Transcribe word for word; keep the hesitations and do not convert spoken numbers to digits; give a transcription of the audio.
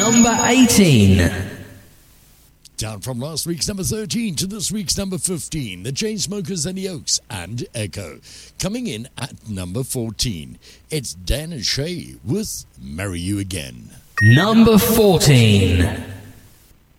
Number eighteen. Down from last week's number thirteen to this week's number fifteen, the Chainsmokers and the Oaks and Echo. Coming in at number fourteen, it's Dan and Shay with Marry You Again. Number fourteen.